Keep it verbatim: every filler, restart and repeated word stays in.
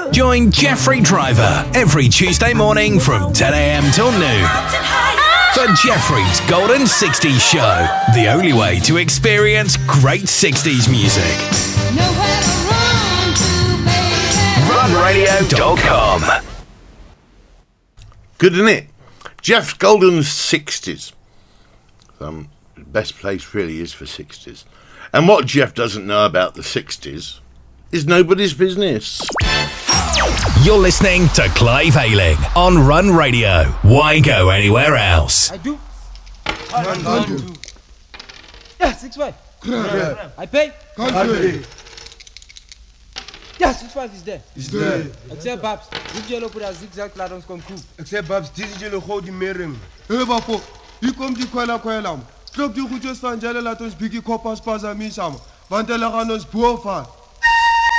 Join Jeffrey Driver every Tuesday morning from ten a.m. till noon for Jeffrey's Golden sixties Show, the only way to experience great sixties music. run radio dot com. Good, isn't it? Jeff's Golden sixties. Um, the best place really is for sixties. And what Jeff doesn't know about the sixties is nobody's business. You're listening to Clive Ayling on Run Radio. Why go anywhere else? I do. One, one, two. Yeah, six five. I pay. Country. Yeah, six five is there. Is there. Except Babs. Dit jullie op dat zigzag laat ons kom koop. Except Babs, dit is jullie gouden mering. Hé, bafo. Hier komt die kwela kwela. Klop die goedjes van jullie laat ons biggie koppas pas aan mij samen. Want jullie gaan ons boven.